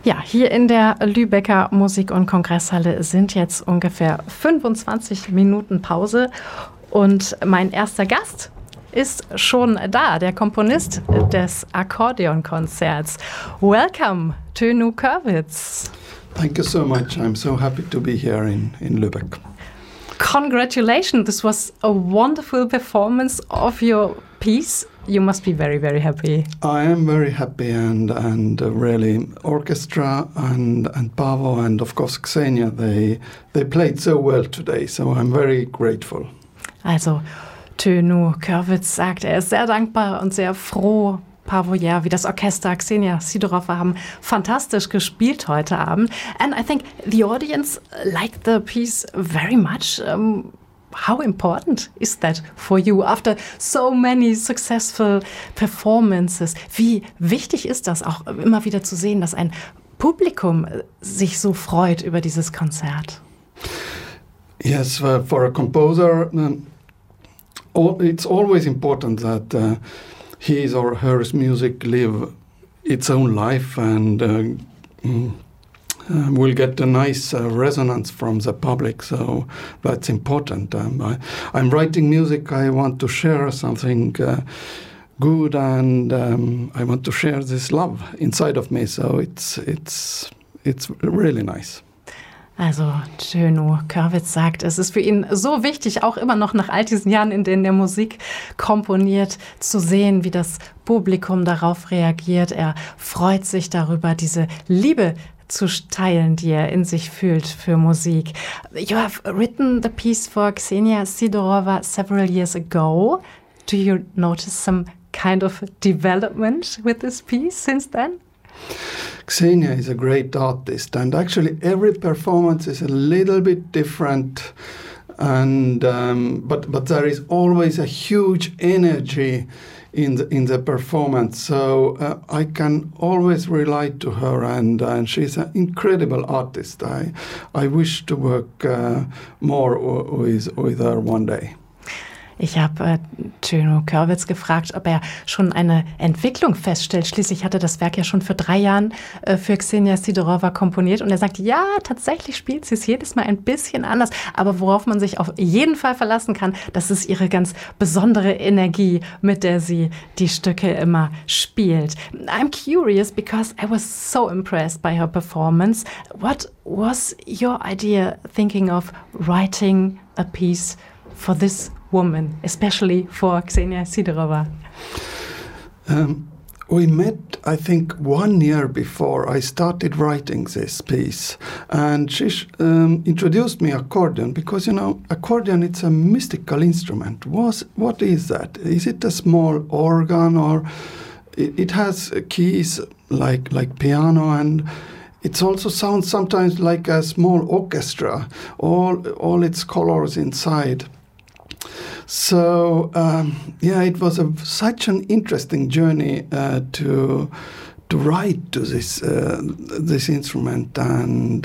Ja, hier in der Lübecker Musik- und Kongresshalle sind jetzt ungefähr 25 Minuten Pause und mein erster Gast ist schon da, der Komponist des Akkordeonkonzerts. Welcome, Tönu Körwitz. Thank you so much. I'm so happy to be here in Lübeck. Congratulations, this was a wonderful performance of your piece. You must be very, very happy. I am very happy and really orchestra and Paavo and of course Xenia, they played so well today, so I'm very grateful. Also Tönu Körwitz sagt, er ist sehr dankbar und sehr froh. Paavo Järvi, wie das Orchester, Xenia Sidorova haben fantastisch gespielt heute Abend. And I think the audience liked the piece very much. How important is that for you after so many successful performances? Wie wichtig ist das auch immer wieder zu sehen, dass ein Publikum sich so freut über dieses Konzert? Yes, for a composer, it's always important that his or her music live its own life and will get a nice resonance from the public, so that's important. I'm writing music, I want to share something good and I want to share this love inside of me, so it's really nice. Also Tönu Körwitz sagt, es ist für ihn so wichtig, auch immer noch nach all diesen Jahren, in denen er Musik komponiert, zu sehen, wie das Publikum darauf reagiert. Er freut sich darüber, diese Liebe zu teilen, die er in sich fühlt für Musik. You have written the piece for Xenia Sidorova several years ago. Do you notice some kind of development with this piece since then? Xenia is a great artist, and actually every performance is a little bit different, and but there is always a huge energy in the performance. So I can always relate to her, and she's an incredible artist. I wish to work more with her one day. Ich habe Tönu Körwitz gefragt, ob er schon eine Entwicklung feststellt. Schließlich hatte das Werk ja schon vor 3 Jahren für Xenia Sidorova komponiert. Und er sagt, ja, tatsächlich spielt sie es jedes Mal ein bisschen anders. Aber worauf man sich auf jeden Fall verlassen kann, das ist ihre ganz besondere Energie, mit der sie die Stücke immer spielt. I'm curious because I was so impressed by her performance. What was your idea thinking of writing a piece for this woman, especially for Xenia Sidorova? We met, I think, 1 year before I started writing this piece, and she introduced me accordion because, you know, accordion, it's a mystical instrument. What is that? Is it a small organ, or it has keys like piano, and it also sounds sometimes like a small orchestra, all its colors inside. So it was such an interesting journey to write to this instrument, and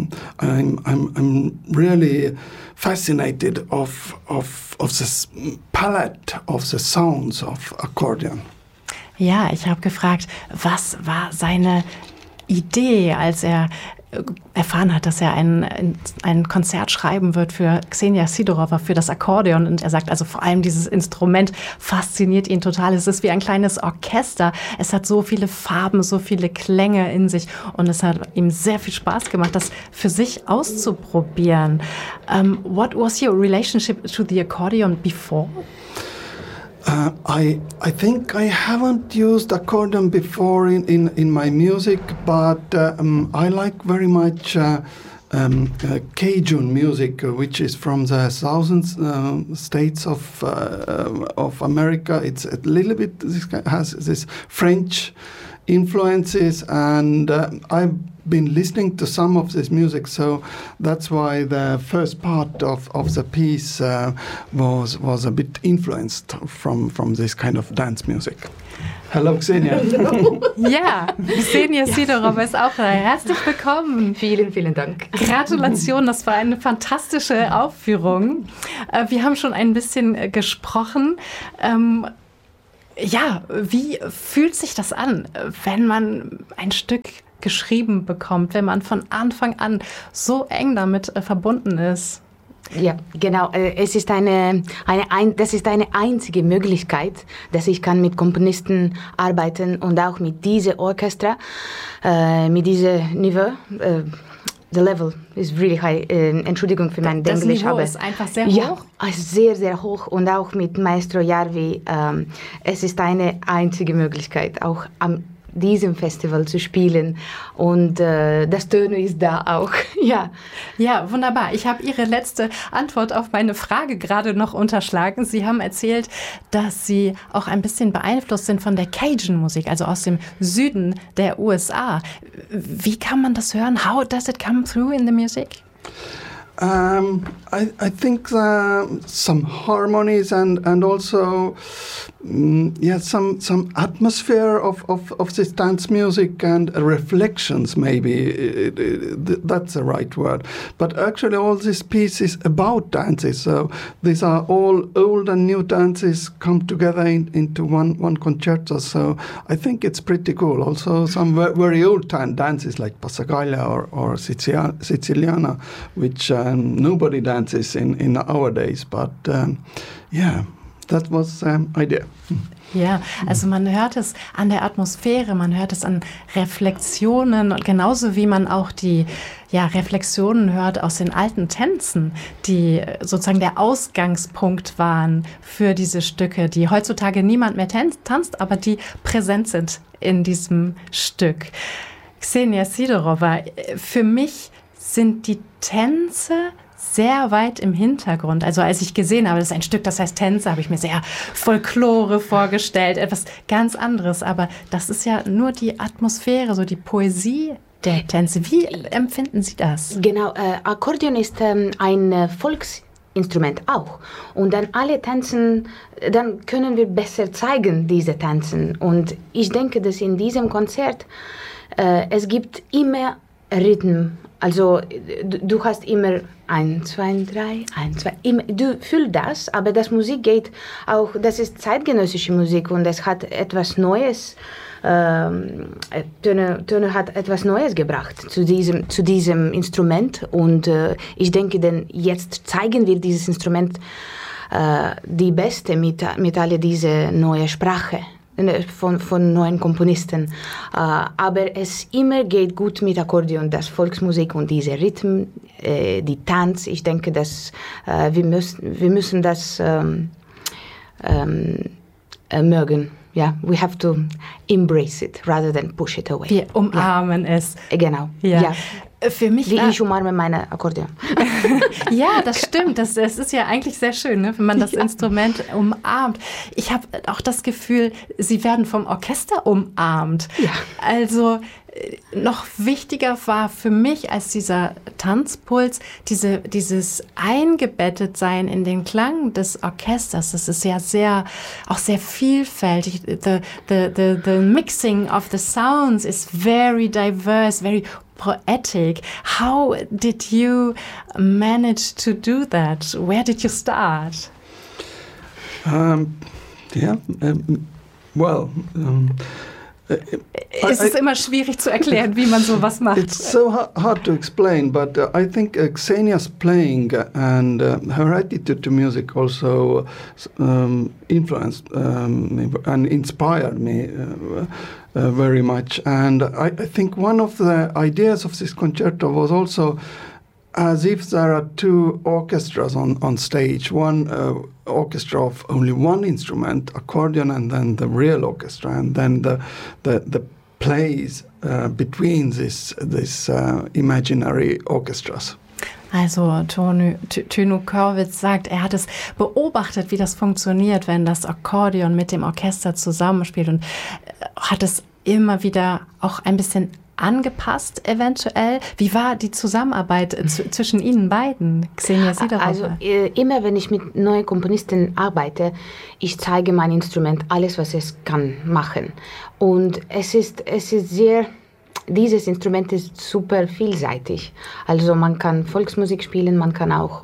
I'm really fascinated of this palette of the sounds of accordion. Ja, ich habe gefragt, was war seine Idee, als er erfahren hat, dass er ein Konzert schreiben wird für Xenia Sidorova, für das Akkordeon. Und er sagt, also vor allem dieses Instrument fasziniert ihn total. Es ist wie ein kleines Orchester. Es hat so viele Farben, so viele Klänge in sich. Und es hat ihm sehr viel Spaß gemacht, das für sich auszuprobieren. What was your relationship to the accordion before? I think I haven't used accordion before in my music, but I like very much Cajun music, which is from the southern states of America. It's a little bit, has this French influences, and I've been listening to some of this music, so that's why the first part of the piece was a bit influenced from this kind of dance music. Hello, Xenia. Ja, Xenia Sidorova ist auch da. Herzlich willkommen. Vielen, vielen Dank. Gratulation, das war eine fantastische Aufführung. Wir haben schon ein bisschen gesprochen. Ja, wie fühlt sich das an, wenn man ein Stück geschrieben bekommt, wenn man von Anfang an so eng damit verbunden ist. Ja, genau. Es ist das ist eine einzige Möglichkeit, dass ich kann mit Komponisten arbeiten und auch mit diesem Orchester, mit diesem Niveau. The level is really high. Entschuldigung für mein Das Englisch, Niveau aber ist einfach sehr hoch. Ja, sehr, sehr hoch. Und auch mit Maestro Jarvi. Es ist eine einzige Möglichkeit, auch am diesem Festival zu spielen und das Töne ist da auch, ja. Ja, wunderbar. Ich habe Ihre letzte Antwort auf meine Frage gerade noch unterschlagen. Sie haben erzählt, dass Sie auch ein bisschen beeinflusst sind von der Cajun-Musik, also aus dem Süden der USA. Wie kann man das hören? How does it come through in the music? I think some harmonies and also some atmosphere of this dance music and reflections, maybe that's the right word. But actually all this piece is about dances, so these are all old and new dances come together into one concerto, so I think it's pretty cool. Also some very old time dances like Passacaglia or Siciliana, which nobody dances in our days, but that was idea. Ja, also man hört es an der Atmosphäre, man hört es an Reflexionen und genauso wie man auch die Reflexionen hört aus den alten Tänzen, die sozusagen der Ausgangspunkt waren für diese Stücke, die heutzutage niemand mehr tanzt, aber die präsent sind in diesem Stück. Xenia Sidorova, für mich sind die Tänze sehr weit im Hintergrund. Also als ich gesehen habe, das ist ein Stück, das heißt Tänze, habe ich mir sehr Folklore vorgestellt, etwas ganz anderes. Aber das ist ja nur die Atmosphäre, so die Poesie der Tänze. Wie empfinden Sie das? Genau, Akkordeon ist ein Volksinstrument auch. Und dann alle tanzen, dann können wir besser zeigen, diese Tänzen. Und ich denke, dass in diesem Konzert es gibt immer Rhythm. Also du hast immer 1, 2, 3, 1, 2, immer, du fühlst das, aber das Musik geht auch, das ist zeitgenössische Musik und es hat etwas Neues, Töne hat etwas Neues gebracht zu diesem Instrument und ich denke, denn jetzt zeigen wir dieses Instrument die Beste mit all dieser neuen Sprache. Von neuen Komponisten. Aber es immer geht gut mit Akkordeon, das Volksmusik und dieser Rhythm, die Tanz. Ich denke, dass wir müssen das mögen. Ja, we have to embrace it rather than push it away. Wir umarmen es. Genau. Ja. Für mich wie ich umarme meine Akkordeon. Ja, das stimmt. Das ist ja eigentlich sehr schön, ne, wenn man das Instrument umarmt. Ich habe auch das Gefühl, Sie werden vom Orchester umarmt. Ja. Also noch wichtiger war für mich als dieser Tanzpuls dieses Eingebettetsein in den Klang des Orchesters. Das ist ja sehr vielfältig. The mixing of the sounds is very diverse, very poetic. How did you manage to do that? Where did you start? Es ist immer schwierig zu erklären, wie man sowas macht. It's so hard to explain, but I think Xenia's playing and her attitude to music also influenced and inspired me very much. And I think one of the ideas of this concerto was also as if there are two orchestras on stage, one orchestra of only one instrument, accordion, and then the real orchestra, and then the plays between this imaginary orchestras. Also Tönu Körwitz sagt, er hat es beobachtet, wie das funktioniert, wenn das Akkordeon mit dem Orchester zusammenspielt und hat es immer wieder auch ein bisschen angepasst eventuell. Wie war die Zusammenarbeit zwischen Ihnen beiden, Xenia Sidorova? Also immer, wenn ich mit neuen Komponisten arbeite, ich zeige mein Instrument, alles, was es kann machen. Und es ist sehr, dieses Instrument ist super vielseitig. Also man kann Volksmusik spielen, man kann auch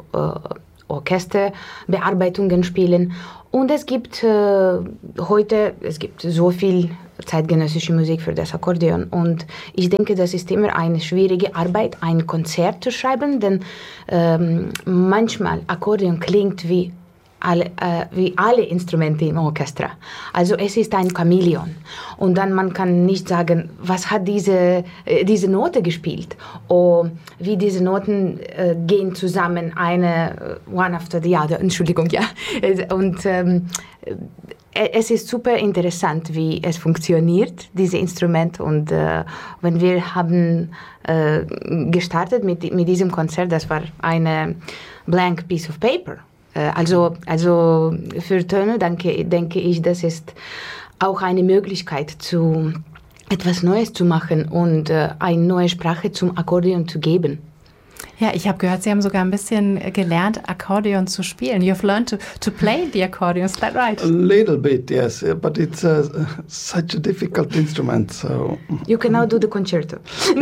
Orchesterbearbeitungen spielen. Und es gibt heute so viel zeitgenössische Musik für das Akkordeon. Und ich denke, das ist immer eine schwierige Arbeit, ein Konzert zu schreiben, denn manchmal Akkordeon klingt wie alle Instrumente im Orchester. Also es ist ein Chamäleon. Und dann man kann nicht sagen, was hat diese Note gespielt? Oder wie diese Noten gehen zusammen, one after the other. Entschuldigung, ja. Und es ist super interessant, wie es funktioniert, dieses Instrument. Und wenn wir haben gestartet mit diesem Konzert, das war eine blank piece of paper. Also für Töne denke ich, das ist auch eine Möglichkeit, etwas Neues zu machen und eine neue Sprache zum Akkordeon zu geben. Ja, ich habe gehört, Sie haben sogar ein bisschen gelernt, Akkordeon zu spielen. You've learned to play the accordion, is that right? A little bit, yes, but it's such a difficult instrument, so... You cannot do the concerto.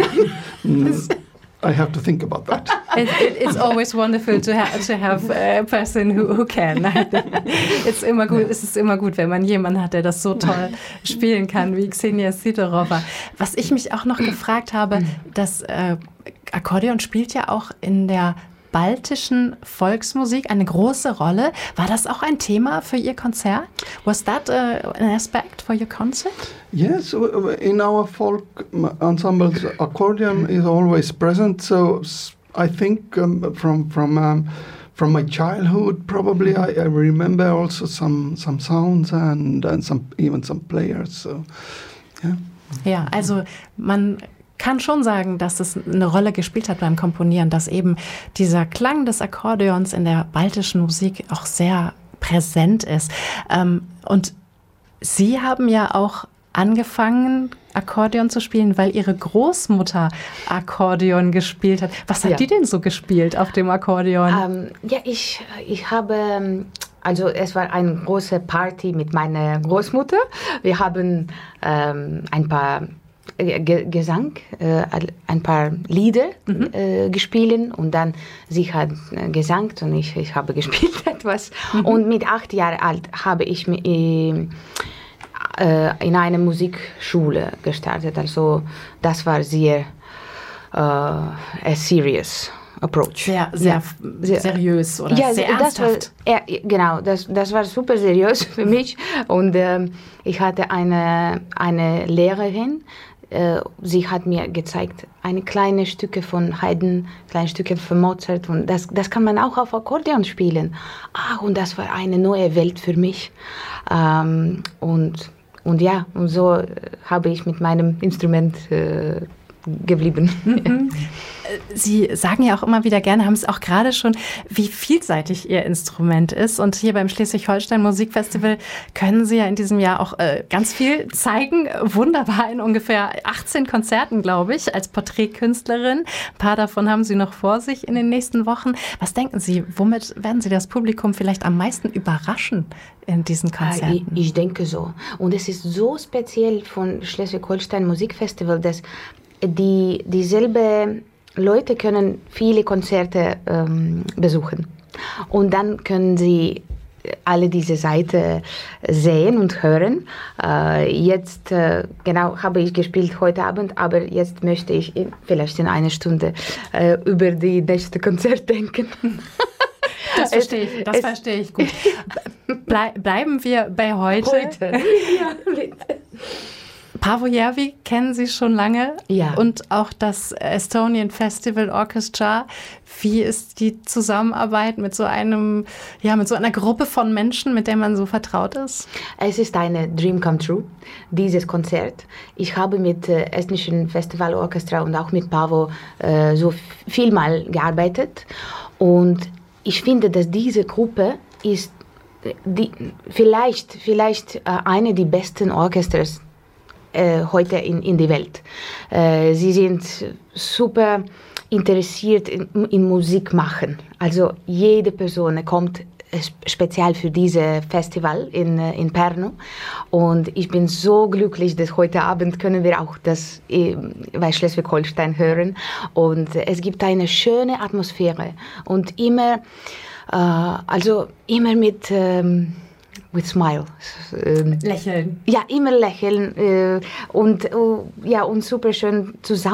I have to think about that. It's always wonderful to have a person who can. Es ist immer gut, wenn man jemanden hat, der das so toll spielen kann wie Ksenia Sidorova. Was ich mich auch noch gefragt habe, das Akkordeon spielt ja auch in der baltischen Volksmusik eine große Rolle. War das auch ein Thema für Ihr Konzert? Was that an aspect for your concert? Yes, in our folk ensembles, accordion is always present. So I think from my childhood, probably I remember also some sounds and even some players. So yeah. Ja, also man kann schon sagen, dass es eine Rolle gespielt hat beim Komponieren, dass eben dieser Klang des Akkordeons in der baltischen Musik auch sehr präsent ist. Und Sie haben ja auch angefangen, Akkordeon zu spielen, weil Ihre Großmutter Akkordeon gespielt hat. Was hat die denn so gespielt auf dem Akkordeon? Ich habe... Also es war eine große Party mit meiner Großmutter. Wir haben ein paar Gesang, ein paar Lieder gespielt und dann sie hat gesangt und ich habe gespielt etwas. Und mit 8 Jahren alt habe ich in eine Musikschule gestartet. Also das war sehr a serious approach. Sehr seriös oder sehr ernsthaft. Genau, das war super seriös für mich. Und ich hatte eine Lehrerin, sie hat mir gezeigt, kleine Stücke von Haydn, kleine Stücke von Mozart. Und das kann man auch auf Akkordeon spielen. Und das war eine neue Welt für mich. Und so habe ich mit meinem Instrument geblieben. Sie sagen ja auch immer wieder gerne, haben es auch gerade schon, wie vielseitig Ihr Instrument ist. Und hier beim Schleswig-Holstein Musikfestival können Sie ja in diesem Jahr auch ganz viel zeigen. Wunderbar, in ungefähr 18 Konzerten, glaube ich, als Porträtkünstlerin. Ein paar davon haben Sie noch vor sich in den nächsten Wochen. Was denken Sie, womit werden Sie das Publikum vielleicht am meisten überraschen in diesen Konzerten? Ich denke so. Und es ist so speziell von Schleswig-Holstein Musikfestival, dass dieselbe Leute können viele Konzerte besuchen. Und dann können sie alle diese Seiten sehen und hören. Jetzt, habe ich gespielt heute Abend, aber jetzt möchte ich vielleicht in einer Stunde über die nächste Konzert denken. Das verstehe ich gut. Bleiben wir bei heute. Ja, bitte. Paavo Järvi kennen Sie schon lange, ja. Und auch das Estonian Festival Orchestra. Wie ist die Zusammenarbeit mit so einer Gruppe von Menschen, mit der man so vertraut ist? Es ist eine Dream come true, dieses Konzert. Ich habe mit Estnischen Festival Orchestra und auch mit Paavo so vielmal gearbeitet. Und ich finde, dass diese Gruppe ist vielleicht eine der besten Orchesters heute in der Welt. Sie sind super interessiert in Musik machen. Also jede Person kommt speziell für dieses Festival in Pärnu. Und ich bin so glücklich, dass heute Abend können wir auch das bei Schleswig-Holstein hören. Und es gibt eine schöne Atmosphäre und immer mit with smile. Lächeln. Ja, immer lächeln und super schön zusammen